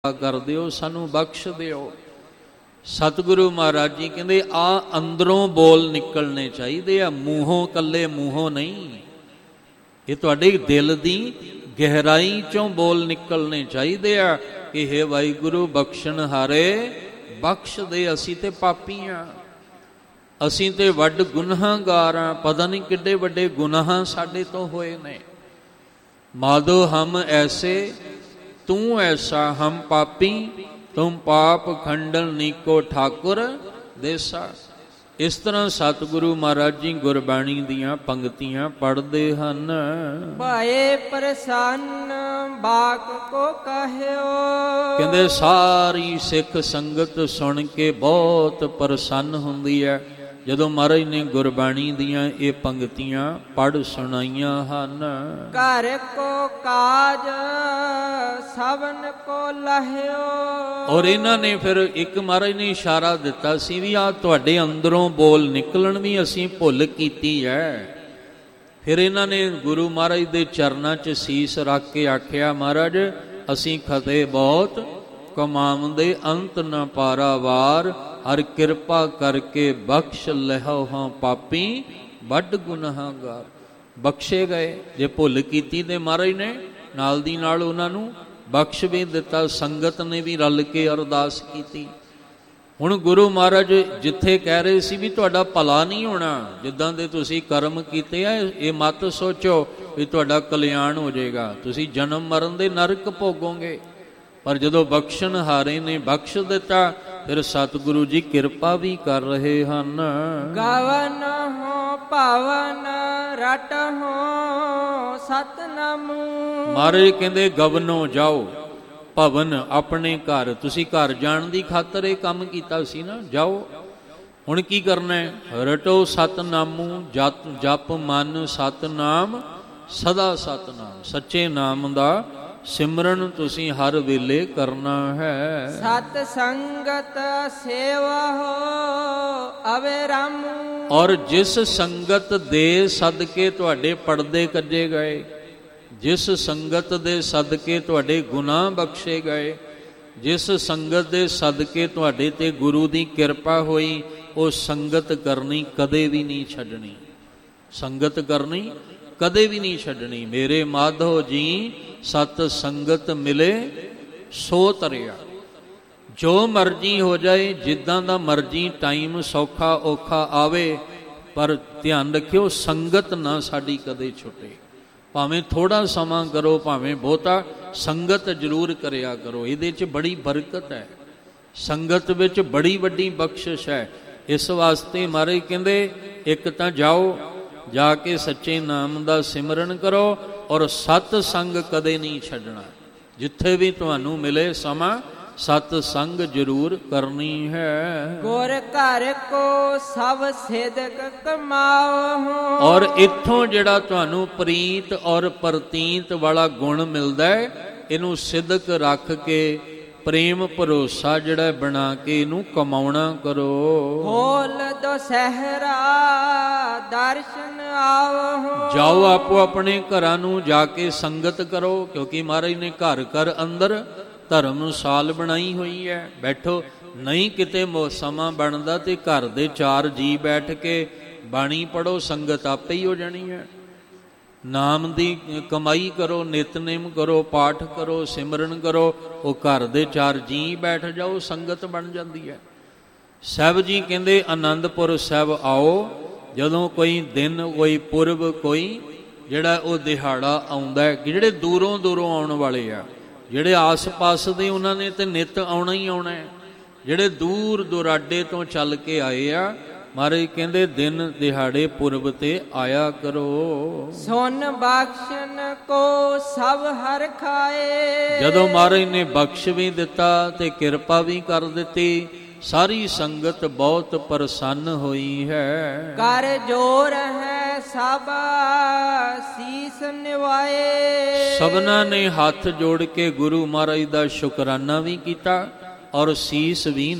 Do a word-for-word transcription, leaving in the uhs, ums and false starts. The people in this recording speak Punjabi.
ਕਰ ਦਿਓ, ਸਾਨੂੰ ਬਖਸ਼ ਦਿਓ। ਸਤਿਗੁਰੂ ਮਹਾਰਾਜ ਜੀ ਕਹਿੰਦੇ ਆ ਅੰਦਰੋਂ ਬੋਲ ਨਿਕਲਣੇ ਚਾਹੀਦੇ ਆ, ਮੂੰਹੋਂ ਕੱਲੇ ਮੂੰਹੋਂ ਨਹੀਂ। ਇਹ ਤੁਹਾਡੇ ਦਿਲ ਦੀ ਗਹਿਰਾਈ ਚੋਂ ਬੋਲ ਨਿਕਲਣੇ ਚਾਹੀਦੇ ਆ ਕਿ ਹੇ ਵਾਹਿਗੁਰੂ ਬਖਸ਼ਣਹਾਰੇ ਬਖਸ਼ ਦੇ, ਅਸੀਂ ਤੇ ਪਾਪੀ ਆ, ਅਸੀਂ ਤੇ ਵੱਡ ਗੁਨਾਹਗਾਰ ਆ, ਪਤਾ ਨਹੀਂ ਕਿੱਡੇ ਵੱਡੇ ਗੁਨਾਹ ਸਾਡੇ ਤੋਂ ਹੋਏ ਨੇ। ਮਾਧੋ ਹਮ ਐਸੇ ਤੂੰ ਐਸਾ, ਹਮ ਪਾਪੀ ਤੁਮ ਪਾਪ ਖੰਡਨ ਨੀਕੋ ਠਾਕੁਰ ਦੇਸਾ। ਇਸ ਤਰ੍ਹਾਂ ਸਤਿਗੁਰੂ ਮਹਾਰਾਜ ਜੀ ਗੁਰਬਾਣੀ ਦੀਆਂ ਪੰਕਤੀਆਂ ਪੜ੍ਹਦੇ ਹਨ। ਭਾਏ ਪ੍ਰਸੰਨ ਬਾਕ ਕੋ ਕਹਿਓ, ਕਹਿੰਦੇ ਸਾਰੀ ਸਿੱਖ ਸੰਗਤ ਸੁਣ ਕੇ ਬਹੁਤ ਪ੍ਰਸੰਨ ਹੁੰਦੀ ਹੈ ਜਦੋਂ ਮਹਾਰਾਜ ਨੇ ਗੁਰਬਾਣੀ ਦੀਆਂ ਇਹ ਪੰਕਤੀਆਂ ਪੜ੍ਹ ਸੁਣਾਈਆਂ ਹਨ। ਘਰ ਕੋ ਕਾਜ ਸਭਨ ਕੋ ਲਹਿਓ, ਔਰ ਇਹਨਾਂ ਨੇ ਫਿਰ ਇੱਕ ਮਹਾਰਾਜ ਨੇ ਇਸ਼ਾਰਾ ਦਿੱਤਾ ਸੀ ਵੀ ਆ ਤੁਹਾਡੇ ਅੰਦਰੋਂ ਬੋਲ ਨਿਕਲਣ ਵੀ ਅਸੀਂ ਭੁੱਲ ਕੀਤੀ ਹੈ। ਫਿਰ ਇਹਨਾਂ ਨੇ ਗੁਰੂ ਮਹਾਰਾਜ ਦੇ ਚਰਨਾਂ 'ਚ ਸੀਸ ਰੱਖ ਕੇ ਆਖਿਆ, ਮਹਾਰਾਜ ਅਸੀਂ ਖਤੇ ਬਹੁਤ ਕਮਾਉਂਦੇ ਅੰਤ ਨਾ ਪਾਰਾਵਾਰ, ਹਰ ਕਿਰਪਾ ਕਰਕੇ ਬਖਸ਼ ਲਹੋ ਹਾਂ ਪਾਪੀ ਵੱਡ ਗੁਨਾਹਗਾਰ। ਬਖਸ਼ੇ ਗਏ, ਜੇ ਭੁੱਲ ਕੀਤੀ ਤੇ ਮਹਾਰਾਜ ਨੇ ਨਾਲ ਦੀ ਨਾਲ ਉਹਨਾਂ ਨੂੰ ਬਖਸ਼ ਵੀ ਦਿੱਤਾ। ਸੰਗਤ ਨੇ ਵੀ ਰਲ ਕੇ ਅਰਦਾਸ ਕੀਤੀ। ਹੁਣ ਗੁਰੂ ਮਹਾਰਾਜ ਜਿੱਥੇ ਕਹਿ ਰਹੇ ਸੀ ਵੀ ਤੁਹਾਡਾ ਭਲਾ ਨਹੀਂ ਹੋਣਾ, ਜਿੱਦਾਂ ਦੇ ਤੁਸੀਂ ਕਰਮ ਕੀਤੇ ਆ, ਇਹ ਮਤ ਸੋਚੋ ਵੀ ਤੁਹਾਡਾ ਕਲਿਆਣ ਹੋ ਜਾਏਗਾ, ਤੁਸੀਂ ਜਨਮ ਮਰਨ ਦੇ ਨਰਕ ਭੋਗੋਗੇ। ਪਰ ਜਦੋਂ ਬਖਸ਼ਣਹਾਰੇ ਨੇ ਬਖਸ਼ ਦਿੱਤਾ, ਫਿਰ ਸਤਿਗੁਰੂ ਜੀ ਕਿਰਪਾ ਵੀ ਕਰ ਰਹੇ ਹਨ। ਗਵਨ ਹੋ ਭਵਨ ਰਟ ਹੋ ਸਤਨਾਮੁ, ਮਹਾਰਾਜ ਕਹਿੰਦੇ ਗਵਨੋ ਜਾਓ, ਭਵਨ ਆਪਣੇ ਘਰ, ਤੁਸੀਂ ਘਰ ਜਾਣ ਦੀ ਖਾਤਰ ਇਹ ਕੰਮ ਕੀਤਾ ਸੀ ਨਾ, ਜਾਓ। ਹੁਣ ਕੀ ਕਰਨਾ ਹੈ? ਰਟੋ ਸਤਨਾਮੁ, ਜਪ ਜਪ ਮਨ ਸਤਨਾਮ ਸਦਾ ਸਤਨਾਮ, ਸੱਚੇ ਨਾਮ ਦਾ ਸਿਮਰਨ ਤੁਸੀਂ ਹਰ ਵੇਲੇ ਕਰਨਾ ਹੈ। ਸਤ ਸੰਗਤ ਸੇਵਾ ਹੋ ਅਵਿਰਾਮ, ਔਰ ਜਿਸ ਸੰਗਤ ਦੇ ਸਦਕੇ ਤੁਹਾਡੇ ਪਰਦੇ ਕੱਜੇ ਗਏ, ਜਿਸ ਸੰਗਤ ਦੇ ਸਦਕੇ ਤੁਹਾਡੇ ਗੁਨਾਹ ਬਖਸ਼ੇ ਗਏ, ਜਿਸ ਸੰਗਤ ਦੇ ਸਦਕੇ ਤੁਹਾਡੇ ਤੇ ਗੁਰੂ ਦੀ ਕਿਰਪਾ ਹੋਈ, ਉਹ ਸੰਗਤ ਕਰਨੀ ਕਦੇ ਵੀ ਨਹੀਂ ਛੱਡਣੀ, ਸੰਗਤ ਕਰਨੀ ਕਦੇ ਵੀ ਨਹੀਂ ਛੱਡਣੀ। ਮੇਰੇ ਮਾਧੋ ਜੀ ਸਤ ਸੰਗਤ ਮਿਲੇ ਸੋ ਤਰਿਆ। ਜੋ ਮਰਜ਼ੀ ਹੋ ਜਾਏ, ਜਿੱਦਾਂ ਦਾ ਮਰਜ਼ੀ ਟਾਈਮ ਸੌਖਾ ਔਖਾ ਆਵੇ, ਪਰ ਧਿਆਨ ਰੱਖਿਓ ਸੰਗਤ ਨਾ ਸਾਡੀ ਕਦੇ ਛੁੱਟੇ। ਭਾਵੇਂ ਥੋੜਾ ਸਮਾਂ ਕਰੋ, ਭਾਵੇਂ ਬਹੁਤਾ, ਸੰਗਤ ਜ਼ਰੂਰ ਕਰਿਆ ਕਰੋ। ਇਹਦੇ 'ਚ ਬੜੀ ਬਰਕਤ ਹੈ, ਸੰਗਤ ਵਿੱਚ ਬੜੀ ਵੱਡੀ ਬਖਸ਼ਿਸ਼ ਹੈ। ਇਸ ਵਾਸਤੇ ਮਹਾਰਾਜ ਕਹਿੰਦੇ ਇੱਕ ਤਾਂ ਜਾਓ, ਜਾ ਕੇ ਸੱਚੇ ਨਾਮ ਦਾ ਸਿਮਰਨ ਕਰੋ, ਔਰ ਸਤ ਸੰਗ ਕਦੇ ਨਹੀਂ ਛੱਡਣਾ। ਜਿੱਥੇ ਵੀ ਤੁਹਾਨੂੰ ਮਿਲੇ ਸਮਾਂ, ਸਤ ਸੰਗ ਜ਼ਰੂਰ ਕਰਨੀ ਹੈ। ਗੁਰ ਘਰ ਕੋ ਸਭ ਸਿਦਕ ਕਮਾਓ, ਔਰ ਇੱਥੋਂ ਜਿਹੜਾ ਤੁਹਾਨੂੰ ਪ੍ਰੀਤ ਔਰ ਪ੍ਰਤੀਤ ਵਾਲਾ ਗੁਣ ਮਿਲਦਾ ਹੈ, ਇਹਨੂੰ ਸਿਦਕ ਰੱਖ ਕੇ ਪ੍ਰੇਮ ਭਰੋਸਾ ਜਿਹੜਾ ਬਣਾ ਕੇ ਇਹਨੂੰ ਕਮਾਉਣਾ ਕਰੋ। ਹੋਲ ਦੁਸਹਿਰਾ ਦਰਸ਼ਨ ਆਓ, ਜਾਓ ਆਪੋ ਆਪਣੇ ਘਰਾਂ ਨੂੰ ਜਾ ਕੇ ਸੰਗਤ ਕਰੋ, ਕਿਉਂਕਿ ਮਹਾਰਾਜ ਨੇ ਘਰ ਘਰ ਅੰਦਰ ਧਰਮਸਾਲ ਬਣਾਈ ਹੋਈ ਹੈ। ਬੈਠੋ, ਨਹੀਂ ਕਿਤੇ ਸਮਾਂ ਬਣਦਾ ਤੇ ਘਰ ਦੇ ਚਾਰ ਜੀ ਬੈਠ ਕੇ ਬਾਣੀ ਪੜੋ, ਸੰਗਤ ਆਪੇ ਹੀ ਹੋ ਜਾਣੀ ਹੈ। ਨਾਮ ਦੀ ਕਮਾਈ ਕਰੋ, ਨਿਤਨੇਮ ਕਰੋ, ਪਾਠ ਕਰੋ, ਸਿਮਰਨ ਕਰੋ, ਉਹ ਘਰ ਦੇ ਚਾਰ ਜੀ ਬੈਠ ਜਾਓ, ਸੰਗਤ ਬਣ ਜਾਂਦੀ ਹੈ। ਸਾਹਿਬ ਜੀ ਕਹਿੰਦੇ ਆਨੰਦਪੁਰ ਸਾਹਿਬ ਆਓ, ਜਦੋਂ ਕੋਈ ਦਿਨ, ਕੋਈ ਪੁਰਬ, ਕੋਈ ਜਿਹੜਾ ਉਹ ਦਿਹਾੜਾ ਆਉਂਦਾ ਹੈ, ਕਿ ਜਿਹੜੇ ਦੂਰੋਂ ਦੂਰੋਂ ਆਉਣ ਵਾਲੇ ਆ, ਜਿਹੜੇ ਆਸ ਪਾਸ ਦੇ, ਉਹਨਾਂ ਨੇ ਤੇ ਨਿੱਤ ਆਉਣਾ ਹੀ ਆਉਣਾ ਹੈ। ਜਿਹੜੇ ਦੂਰ ਦੁਰਾਡੇ ਤੋਂ ਚੱਲ ਕੇ ਆਏ ਆ, ਮਹਾਰਾਜ ਕਹਿੰਦੇ ਦਿਨ ਦਿਹਾੜੇ ਪੁਰਬ ਤੇ ਆਇਆ ਕਰੋ। ਸੁਨ ਬਖਸ਼ਨ ਕੋ ਸਭ ਹਰ ਖਾਏ, ਜਦੋਂ ਮਹਾਰਾਜ ਨੇ ਬਖਸ਼ ਵੀ ਦਿੱਤਾ ਤੇ ਕਿਰਪਾ ਵੀ ਕਰ ਦਿੱਤੀ, ਸਾਰੀ ਸੰਗਤ ਬਹੁਤ ਪ੍ਰਸੰਨ ਹੋਈ ਹੈ। ਕਰ ਜੋਰ ਹੈ ਸਭ ਸੀਸ ਨਿਵਾਏ, ਸਭਨਾਂ ਨੇ ਹੱਥ ਜੋੜ ਕੇ ਗੁਰੂ ਮਹਾਰਾਜ ਦਾ ਸ਼ੁਕਰਾਨਾ ਵੀ ਕੀਤਾ ਔਰ ਸੀਸ ਵੀ